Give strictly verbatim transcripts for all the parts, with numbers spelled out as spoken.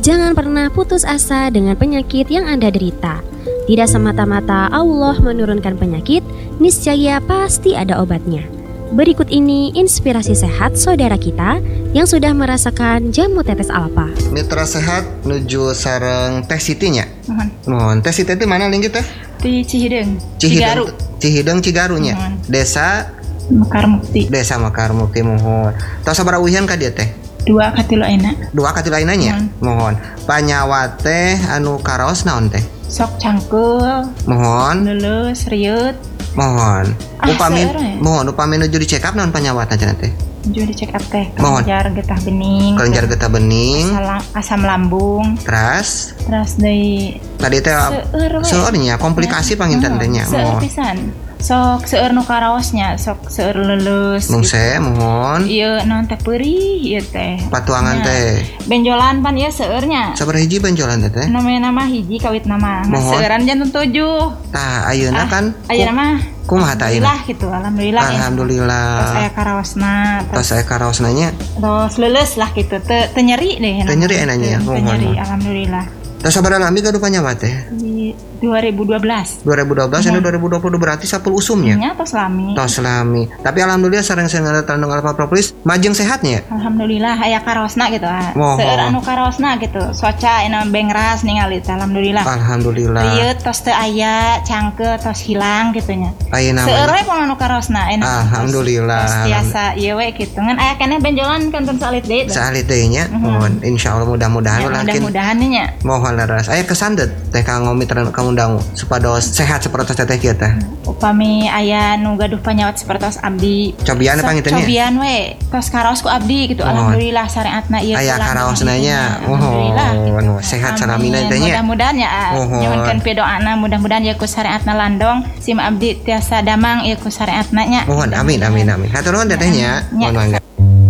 Jangan pernah putus asa dengan penyakit yang Anda derita. Tidak semata-mata Allah menurunkan penyakit, niscaya pasti ada obatnya. Berikut ini inspirasi sehat saudara kita yang sudah merasakan jamu tetes alfa. Mitra sehat nuju sareng Teh Siti nya. Mohon. Mohon. Teh Siti itu mana lingkit teh? Di Cihideng. Cihideng. Cihideng Cigarunya. Desa Mekar Mukti. Desa Mekar Mukti mohon. Tos sabaraha uhian ka dieu teh? Dua katilu ayeuna. Dua katilu ayeuna. Mohon. Panyawa teh anu karaos naon teh? Sok cangkeul. Mohon. Leuleus rieut. Mohon. Ah, Upami seere. mohon upami nuju di check up naon panyawatna cenah teh? Nuju di check up teh. Mohon. Kelenjar getah bening. Kelenjar getah bening. Asam, asam lambung. Teras Terus dari tadi teh seueur we. seurnya komplikasi panginten teh nya. Seueur pisan. Sok seueur nu karaosnya, sok seueur leuleus. Mungse mohon. Ieu naon teh peurih ieu teh. Patuangan Nya. teh. Benjolan pan ieu seueurnya. Sabaraha hiji benjolan teh teh? Namanya nama hiji kawit nama. Nah, Mohon. seueuran jantung tujuh. Tah ayeuna Ah, kan ayeuna mah kumaha tah ayeuna? alhamdulillah gitu, alhamdulillah. ya. Alhamdulillah. Terus aya karaosna, Tos terus, saya karaosna nya. terus leuleus lah gitu. Teu teu nyeri deh. Teu nyeri enanya, Teu mohon. nyeri, alhamdulillah. Tos sabaraha lami gaduh panyawa teh? Di dua ribu dua belas. dua ribu dua belas ini dua ribu dua puluh berarti sepuluh usumnya. Nya tos lami. Tos lami. Tapi alhamdulillah sareng saya tandung alfa propolis majeng sehatnya. Alhamdulillah aya karaosna gitu. ah. Mohon. Seueur anu karaosna gitu. Soca ina bengras ningali teh, alhamdulillah. Alhamdulillah. Rieut tos teu aya, cangkeul tos hilang gitu nya. Ayeuna Seueur mah. we pun anu karaosna enak. Alhamdulillah. Tos tiasa ieu we gitu. Ngan aya keneh benjolan kantun salit deui. Salit deui nya. Mohon insyaallah mudah-mudahan Ya, lakin mudah-mudahan nya. mohon leres. Aya kesandet teh kanggo mitra kamu dangu supados sehat seperti teh kieu teh. Upami aya nu gaduh panyawat sapertos abdi. Cobian Sok panginten nya. cobian we. Tos karaos ku abdi gitu. Mohon. Alhamdulillah syariatna ieu. Aya pulang karaosna gitu nya. Alhamdulillah. gitu. Mohon sehat salamina Amin. teh nya. Mudah-mudahan ya ah, Mohon. nyuwunkeun pidoana mudah-mudahan ya ku syariatna landong sim abdi tiasa damang ieu ku syariatna nya. Mohon amin amin amin. Hatur nuhun teh nya. Ya. Mohon mangga.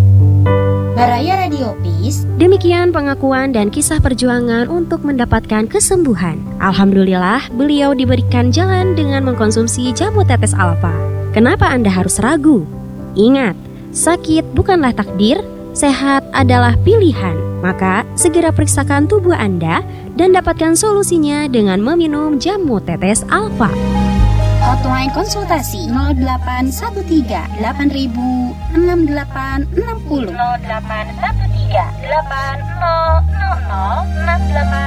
Baraya Radio Peace. Demikian pengakuan dan kisah perjuangan untuk mendapatkan kesembuhan. Alhamdulillah, beliau diberikan jalan dengan mengkonsumsi jamu tetes alfa. Kenapa Anda harus ragu? Ingat, sakit bukanlah takdir, sehat adalah pilihan. Maka, segera periksakan tubuh Anda dan dapatkan solusinya dengan meminum jamu tetes alfa. Hotline konsultasi nol delapan satu tiga delapan ribu enam delapan enam nol. nol delapan satu tiga delapan nol nol nol enam delapan